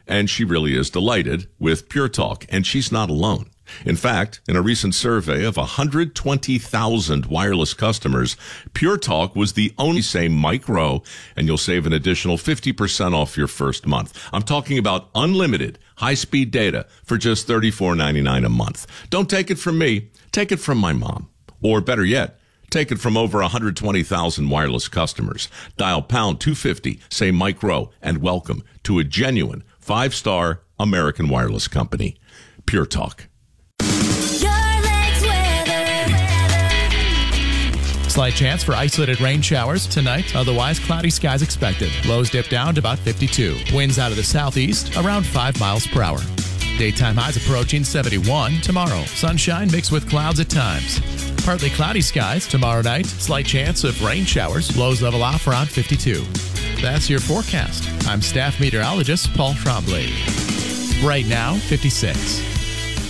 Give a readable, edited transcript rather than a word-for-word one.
And she really is delighted with Pure Talk, and she's not alone. In fact, in a recent survey of 120,000 wireless customers, Pure Talk was the only say micro, and you'll save an additional 50% off your first month. I'm talking about unlimited high-speed data for just $34.99 a month. Don't take it from me. Take it from my mom. Or better yet, take it from over 120,000 wireless customers. Dial pound 250, say micro, and welcome to a genuine 5-star American wireless company. Pure Talk. Slight chance for isolated rain showers tonight. Otherwise, cloudy skies expected. Lows dip down to about 52. Winds out of the southeast around 5 miles per hour. Daytime highs approaching 71 tomorrow. Sunshine mixed with clouds at times. Partly cloudy skies tomorrow night. Slight chance of rain showers. Lows level off around 52. That's your forecast. I'm staff meteorologist Paul Trombley. Right now, 56.